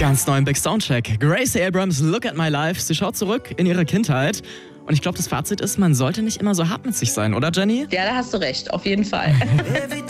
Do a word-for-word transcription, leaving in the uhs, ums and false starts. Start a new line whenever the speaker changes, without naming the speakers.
Ganz neu im Big Soundcheck. Gracie Abrams, Look at My Life. Sie schaut zurück in ihre Kindheit. Und ich glaube, das Fazit ist, man sollte nicht immer so hart mit sich sein, oder Jenny?
Ja, da hast du recht, auf jeden Fall.